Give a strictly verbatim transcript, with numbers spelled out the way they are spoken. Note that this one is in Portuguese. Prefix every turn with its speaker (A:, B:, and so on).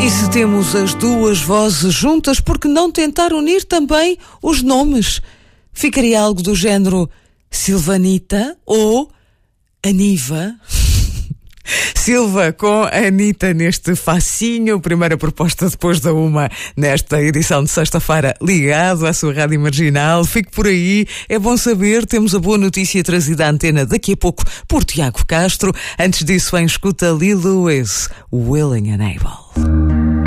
A: E se temos as duas vozes juntas, por que não tentar unir também os nomes? Ficaria algo do género Silvanita ou Aniva? Silva com Anitta neste facinho, primeira proposta depois da uma nesta edição de sexta-feira, ligado à sua rádio marginal. Fique por aí, é bom saber, temos a boa notícia trazida à antena daqui a pouco por Tiago Castro. Antes disso, vem escuta Lee Lewis, Willing and Able.